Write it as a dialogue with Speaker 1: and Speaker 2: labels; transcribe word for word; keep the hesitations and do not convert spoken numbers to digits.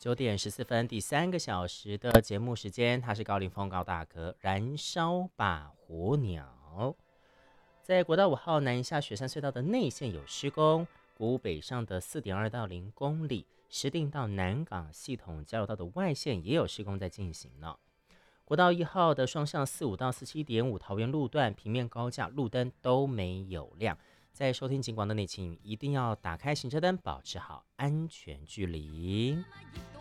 Speaker 1: 九点十四分，第三个小时的节目时间，他是高凌风高大哥，燃烧吧火鸟。在国道五号南下雪山隧道的内线有施工，国五北上的四点二到零公里，石碇到南港系统交流道的外线也有施工在进行呢。国道一号的双向四五到四七点五桃园路段平面高架路灯都没有亮，在收听警广的你，请一定要打开行车灯，保持好安全距离。